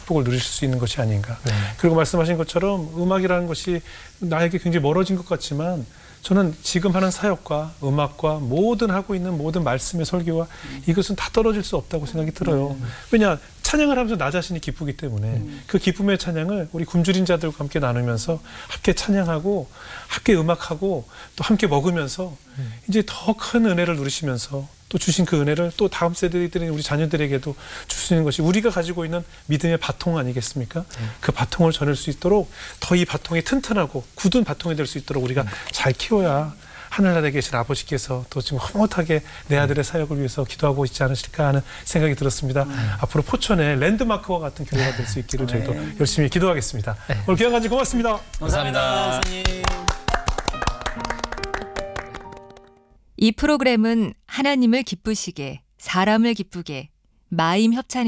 축복을 누리실 수 있는 것이 아닌가. 네. 그리고 말씀하신 것처럼 음악이라는 것이 나에게 굉장히 멀어진 것 같지만 저는 지금 하는 사역과 음악과 모든 하고 있는 모든 말씀의 설교와 이것은 다 떨어질 수 없다고 생각이 들어요. 왜냐? 찬양을 하면서 나 자신이 기쁘기 때문에 그 기쁨의 찬양을 우리 굶주린 자들과 함께 나누면서 함께 찬양하고 함께 음악하고 또 함께 먹으면서 이제 더 큰 은혜를 누리시면서 또 주신 그 은혜를 또 다음 세대들인 우리 자녀들에게도 줄 수 있는 것이 우리가 가지고 있는 믿음의 바통 아니겠습니까? 그 바통을 전할 수 있도록 더 이 바통이 튼튼하고 굳은 바통이 될 수 있도록 우리가 잘 키워야 하늘나라에 계신 아버지께서 또 지금 흐뭇하게 내 아들의 사역을 위해서 기도하고 있지 않으실까 하는 생각이 들었습니다. 앞으로 포천의 랜드마크와 같은 교회가 될 수 있기를 저희도 열심히 기도하겠습니다. 오늘 귀한 간증 고맙습니다. 감사합니다. 이 프로그램은 하나님을 기쁘시게, 사람을 기쁘게, 마임 협찬